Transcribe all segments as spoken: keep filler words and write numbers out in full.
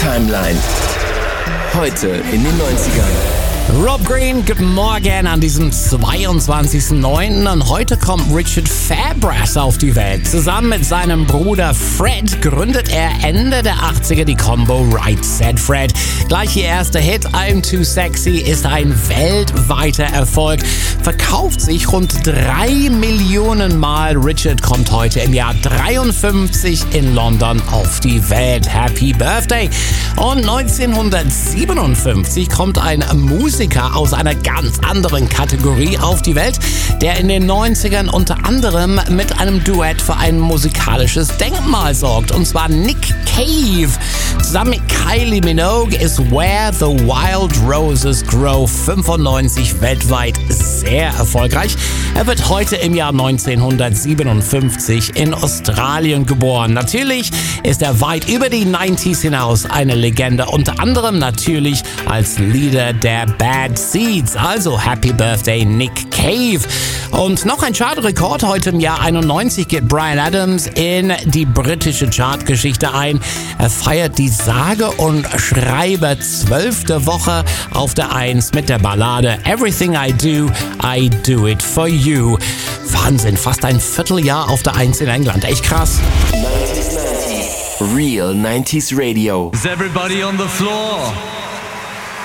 Timeline. Heute in den neunzigern. Rob Green, guten Morgen an diesem zweiundzwanzigsten neunten und heute kommt Richard Fairbrass auf die Welt. Zusammen mit seinem Bruder Fred gründet er Ende der achtziger die Combo Right Said Fred. Gleich ihr erster Hit, I'm Too Sexy, ist ein weltweiter Erfolg. Verkauft sich rund drei Millionen Mal. Richard kommt heute im Jahr dreiundfünfzig in London auf die Welt. Happy Birthday! Und neunzehnhundertsiebenundfünfzig kommt ein Musiker aus einer ganz anderen Kategorie auf die Welt, der in den neunzigern unter anderem mit einem Duett für ein musikalisches Denkmal sorgt, und zwar Nick Cave. Zusammen mit Kylie Minogue ist Where the Wild Roses Grow fünfundneunzig weltweit sehr erfolgreich. Er wird heute im Jahr neunzehnhundertsiebenundfünfzig in Australien geboren. Natürlich ist er weit über die neunziger hinaus eine Legende, unter anderem natürlich als Leader der Bad Seeds. Also Happy Birthday Nick Cave. Und noch ein Chartrekord. Heute im Jahr einundneunzig geht Bryan Adams in die britische Chartgeschichte ein. Er feiert die sage und schreibe zwölfte Woche auf der Eins mit der Ballade Everything I Do, I Do It For You. Wahnsinn, fast ein Vierteljahr auf der Eins in England. Echt krass. neunzig neunzig. Real nineties Radio. Is everybody on the floor?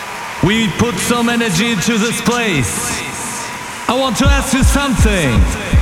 We put some energy into this place. I want to ask you something.